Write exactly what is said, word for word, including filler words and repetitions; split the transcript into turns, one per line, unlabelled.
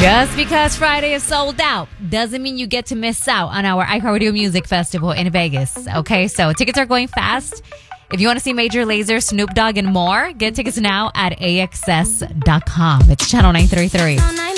Just because Friday is sold out doesn't mean you get to miss out on our iHeartRadio Music Festival in Vegas. Okay, so tickets are going fast. If you want to see Major Lazer, Snoop Dogg, and more, get tickets now at A X S dot com. It's Channel nine thirty-three.